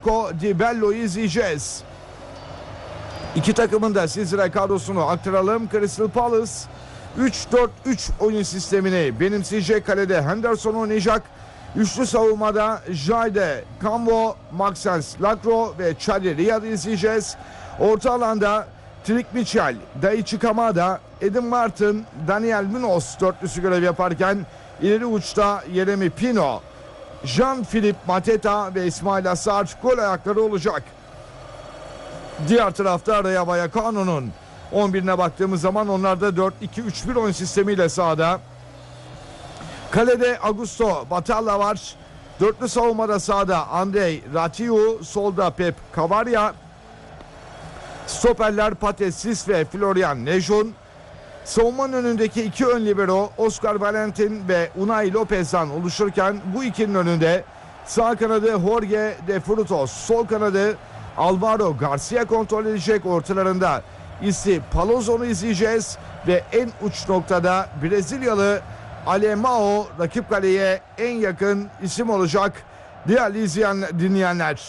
Di Bello'yu izleyeceğiz. İki takımın da sizlere kadrosunu aktaralım. Crystal Palace 3-4-3 oyun sistemini benimseyecek. Kalede Henderson oynayacak. Üçlü savunmada Jayde, Cambo, Maxence Lacroix ve Chadi Riyad'ı izleyeceğiz. Orta alanda Trik Mitchell, Daichi Kamada, Adam Martin, Daniel Munoz dörtlüsü görev yaparken ileri uçta Yeremi Pino, Jean-Philippe Mateta ve İsmail Assar gol ayakları olacak. Diğer tarafta Rayo Vallecano'nun 11'ine baktığımız zaman onlar da 4-2-3-1 oyun sistemiyle sahada. Kalede Augusto Batalla var. Dörtlü savunmada sahada Andrei Ratiu, solda Pep Cavaria. Stoperler Patesis ve Florian Lejeune. Savunmanın önündeki iki ön libero Oscar Valentin ve Unai Lopez'den oluşurken bu ikinin önünde sağ kanadı Jorge de Frutos, sol kanadı Alvaro Garcia kontrol edecek. Ortalarında Isi Palozzo'nu izleyeceğiz ve en uç noktada Brezilyalı Alemão rakip kaleye en yakın isim olacak. Değerli dinleyenler,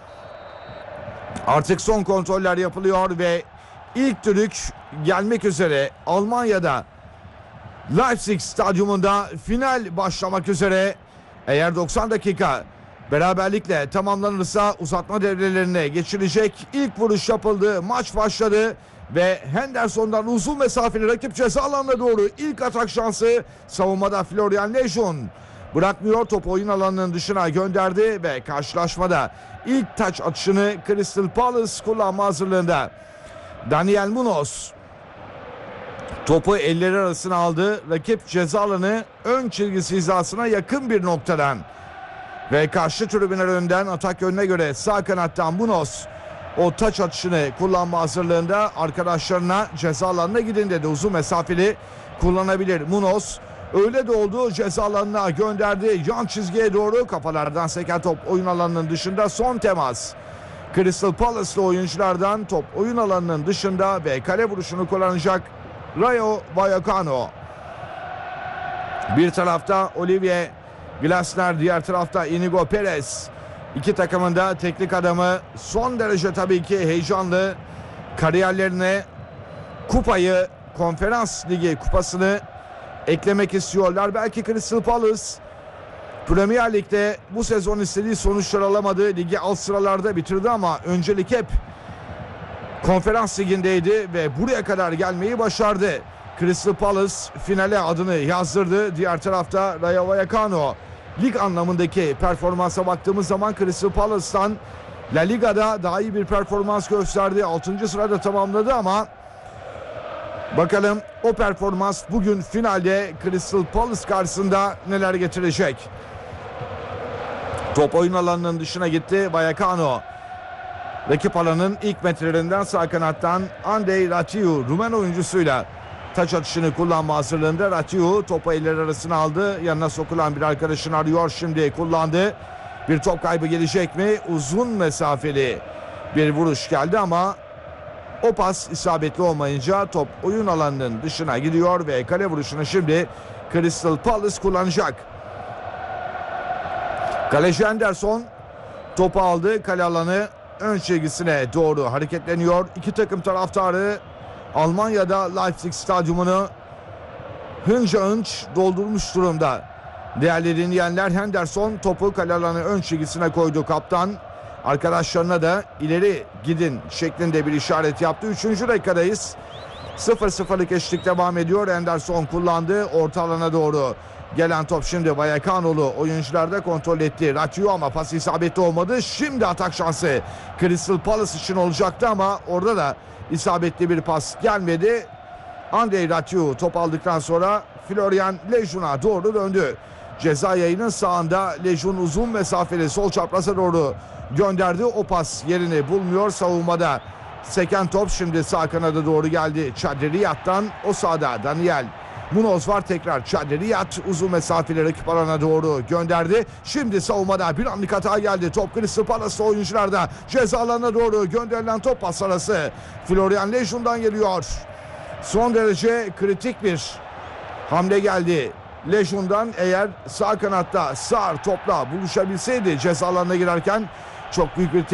artık son kontroller yapılıyor ve ilk düdük gelmek üzere. Almanya'da Leipzig stadyumunda final başlamak üzere. Eğer 90 dakika beraberlikle tamamlanırsa uzatma devrelerine geçilecek. İlk vuruş yapıldı, maç başladı ve Henderson'dan uzun mesafeli rakip ceza alanına doğru ilk atak şansı. Savunmada Florian Lejeune bırakmıyor, topu oyun alanının dışına gönderdi ve karşılaşmada ilk taç atışını Crystal Palace kullanma hazırlığında. Daniel Munoz topu elleri arasına aldı. Rakip ceza alanı ön çizgisi hizasına yakın bir noktadan ve karşı tribünler önünden atak yönüne göre sağ kanattan Munoz o taç atışını kullanma hazırlığında. Arkadaşlarına ceza alanına gidin dedi, uzun mesafeli kullanabilir Munoz. Öyle de oldu, ceza alanına gönderdi yan çizgiye doğru. Kafalardan seken top oyun alanının dışında. Son temas Crystal Palace'lı oyunculardan, top oyun alanının dışında ve kale vuruşunu kullanacak Rayo Vallecano. Bir tarafta Olivier Glasner, diğer tarafta Inigo Perez. İki takımın da teknik adamı son derece tabii ki heyecanlı. Kariyerlerine kupayı, Konferans Ligi kupasını eklemek istiyorlar. Belki Crystal Palace Premier Lig'de bu sezon istediği sonuçlar alamadı. Ligi alt sıralarda bitirdi ama öncelik hep Konferans Ligi'ndeydi ve buraya kadar gelmeyi başardı. Crystal Palace finale adını yazdırdı. Diğer tarafta Rayo Vallecano. Lig anlamındaki performansa baktığımız zaman Crystal Palace'tan La Liga'da daha iyi bir performans gösterdi. 6. sırada tamamladı ama bakalım o performans bugün finalde Crystal Palace karşısında neler getirecek. Top oyun alanının dışına gitti. Vallecano rakip alanın ilk metrelerinden sağ kanattan Andrei Ratiu Rumen oyuncusuyla taç atışını kullanma hazırlığında. Ratiu topu eller arasına aldı. Yanına sokulan bir arkadaşını arıyor. Şimdi kullandı. Bir top kaybı gelecek mi? Uzun mesafeli bir vuruş geldi ama o pas isabetli olmayınca top oyun alanının dışına gidiyor ve kale vuruşunu şimdi Crystal Palace kullanacak. Kaleci Henderson topu aldı. Kale alanı ön çizgisine doğru hareketleniyor. İki takım taraftarı Almanya'da Leipzig stadyumunu hınca hınç doldurmuş durumda. Değerli dinleyenler, Henderson topu kale alanı ön çizgisine koydu. Kaptan arkadaşlarına da ileri gidin şeklinde bir işaret yaptı. 3. dakikadayız. 0-0'lık eşlik devam ediyor. Henderson kullandı. Orta alana doğru gelen top şimdi Vallecano'lu oyuncularda kontrol etti. Ratiu ama pas isabetli olmadı. Şimdi atak şansı Crystal Palace için olacaktı ama orada da isabetli bir pas gelmedi. Andrei Ratiu top aldıktan sonra Florian Lejeune'a doğru döndü. Ceza yayının sağında Lejeune uzun mesafeli sol çapraza doğru gönderdi. O pas yerini bulmuyor. Savunmada seken top şimdi sağ kanada doğru geldi. Chadi Riyad'dan o sağda Daniel Munoz var, tekrar Chadi Riyad uzun mesafeli rakip alana doğru gönderdi. Şimdi savunmada bir anlık hata geldi. Top Crystal Palace oyuncularda, ceza alanına doğru gönderilen top pas arası Florian Lejeune'dan geliyor. Son derece kritik bir hamle geldi Lejeune'dan. Eğer sağ kanatta Sarr topla buluşabilseydi ceza alanına girerken Çok büyük bir